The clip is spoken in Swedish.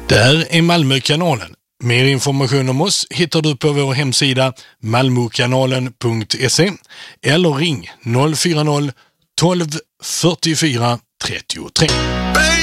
Det här är Malmökanalen. Mer information om oss hittar du på vår hemsida malmokanalen.se eller ring 040 12 44 33.